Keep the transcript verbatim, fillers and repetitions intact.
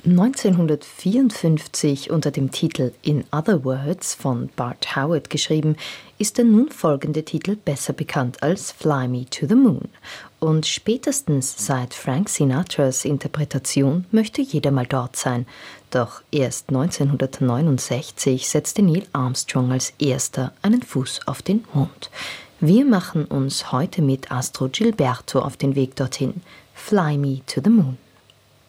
neunzehnhundertvierundfünfzig unter dem Titel In Other Words von Bart Howard geschrieben, ist der nun folgende Titel besser bekannt als Fly Me to the Moon. Und spätestens seit Frank Sinatras Interpretation möchte jeder mal dort sein. Doch erst neunzehnhundertneunundsechzig setzte Neil Armstrong als erster einen Fuß auf den Mond. Wir machen uns heute mit Astro Gilberto auf den Weg dorthin. Fly Me to the Moon.